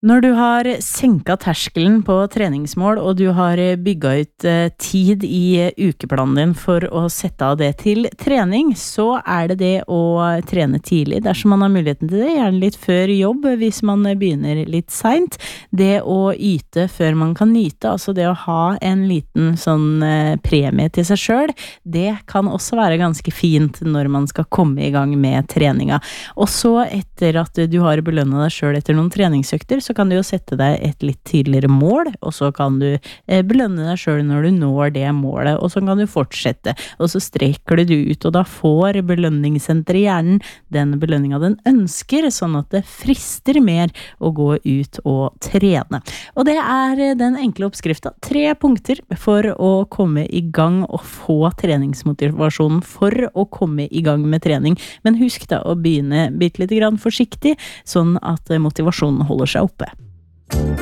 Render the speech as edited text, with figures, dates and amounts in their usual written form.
Når du har senket terskelen på treningsmål, og du har bygget ut tid i ukeplanen din for å sette av det til trening, så det det å trene tidlig, dersom man har muligheten til det, gjerne litt før jobb, hvis man begynner litt sent. Det å yte før man kan nyte, altså det å ha en liten sånn premie til seg selv, det kan også være ganske fint når man skal komme i gang med treninga. Og så etter at du har belønnet deg selv etter noen treningsøkter, så kan du jo sette deg et litt tydeligere mål, og så kan du belønne deg selv når du når det målet, og så kan du fortsette, og så strekker du ut, og da får belønningssenteret i hjernen den belønninga den ønsker, sånn at det frister mer å gå ut og trene. Og det den enkle oppskriften. 3 punkter for å komme i gang og få treningsmotivasjonen for å komme i gang med trening. Men husk da å begynne bitte litt grann forsiktig, sånn at motivasjonen holder seg oppe.